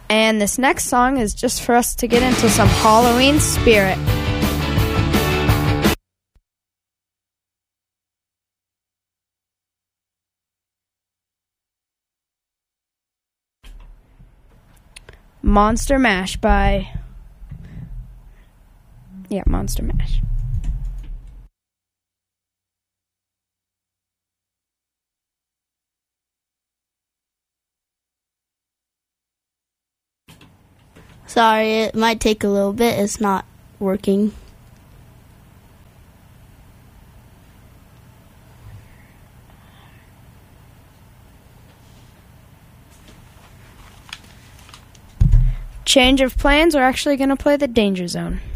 And this next song is just for us to get into some Halloween spirit. Monster Mash by... Yeah, Monster Mash. Sorry, it might take a little bit. It's not working. Change of plans, we're actually going to play the Danger Zone.